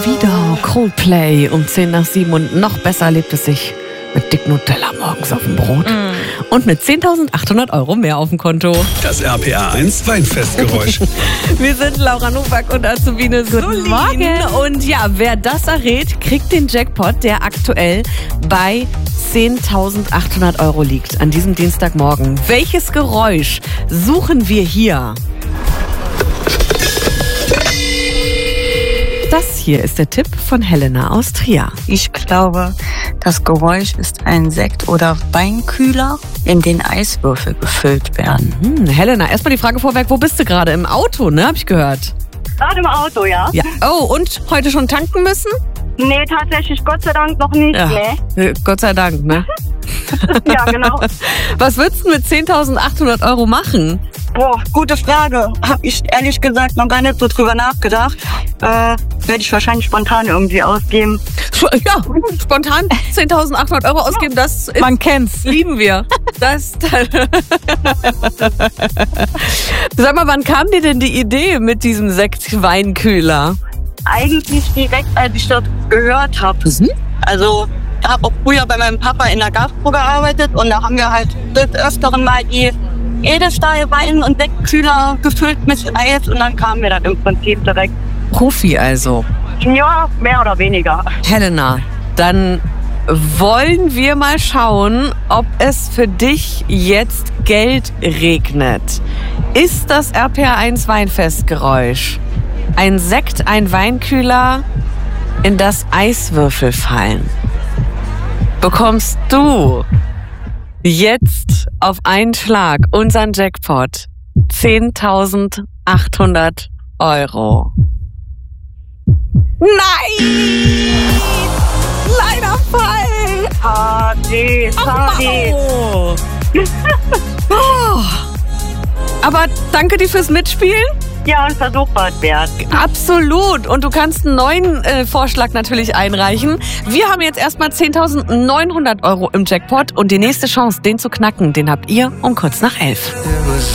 Wieder Coldplay um 6:10 und noch besser lebt es sich mit Dick Nutella morgens auf dem Brot und mit 10.800 € mehr auf dem Konto. Das RPA 1 Weinfestgeräusch. Wir sind Laura Nowak und Azubine Guten Morgen. Und ja, wer das errät, kriegt den Jackpot, der aktuell bei 10.800 € liegt an diesem Dienstagmorgen. Welches Geräusch suchen wir hier? Das hier ist der Tipp von Helena aus Trier. Ich glaube, das Geräusch ist ein Sekt- oder Weinkühler, in den Eiswürfel gefüllt werden. Helena, erstmal die Frage vorweg, wo bist du gerade? Im Auto, ne? Hab ich gehört. Gerade im Auto, ja? Ja. Oh, und heute schon tanken müssen? Nee, tatsächlich Gott sei Dank noch nicht, Ja. nee. Gott sei Dank, ne? Ja, genau. Was würdest du mit 10.800 € machen? Boah, gute Frage. Hab ich ehrlich gesagt noch gar nicht so drüber nachgedacht. Werde ich wahrscheinlich spontan irgendwie ausgeben. Ja, spontan 10.800 € ausgeben, das ist, Man kennt's. lieben wir. Sag mal, wann kam dir denn die Idee mit diesem Sekt-Weinkühler? Eigentlich direkt, als ich das gehört habe. Also, ich habe auch früher bei meinem Papa in der Gastro gearbeitet und da haben wir halt des Öfteren mal die Edelstahl-Wein- und Sektkühler gefüllt mit Eis und dann kamen wir dann im Prinzip direkt. Profi also. Ja, mehr oder weniger. Helena, dann wollen wir mal schauen, ob es für dich jetzt Geld regnet. Ist das RPA 1 Weinfestgeräusch ein Sekt, ein Weinkühler, in das Eiswürfel fallen? Bekommst du jetzt auf einen Schlag unseren Jackpot 10.800 €. Nein! Leider falsch! Party. Oh. Oh. Aber danke dir fürs Mitspielen. Ja, ein Versuch war es wert. Absolut. Und du kannst einen neuen Vorschlag natürlich einreichen. Wir haben jetzt erstmal 10.900 € im Jackpot und die nächste Chance, den zu knacken, den habt ihr um kurz nach 11.